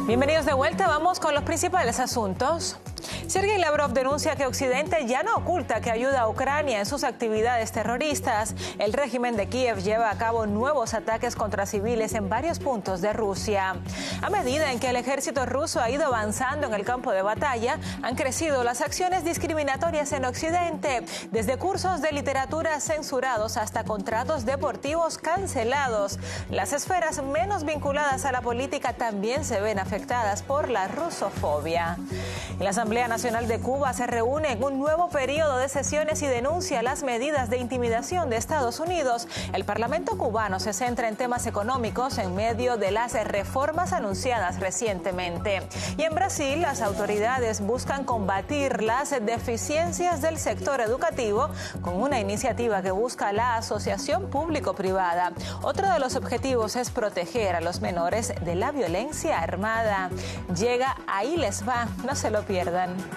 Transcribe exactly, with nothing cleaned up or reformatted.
Bienvenidos de vuelta, vamos con los principales asuntos. Sergei Lavrov denuncia que Occidente ya no oculta que ayuda a Ucrania en sus actividades terroristas. El régimen de Kiev lleva a cabo nuevos ataques contra civiles en varios puntos de Rusia. A medida en que el ejército ruso ha ido avanzando en el campo de batalla, han crecido las acciones discriminatorias en Occidente, desde cursos de literatura censurados hasta contratos deportivos cancelados. Las esferas menos vinculadas a la política también se ven afectadas por la rusofobia. La Asamblea Nacional de Cuba se reúne en un nuevo periodo de sesiones y denuncia las medidas de intimidación de Estados Unidos. El Parlamento cubano se centra en temas económicos en medio de las reformas anunciadas recientemente. Y en Brasil, las autoridades buscan combatir las deficiencias del sector educativo con una iniciativa que busca la asociación público-privada. Otro de los objetivos es proteger a los menores de la violencia armada. Llega Ahí les va, no se lo pierdan.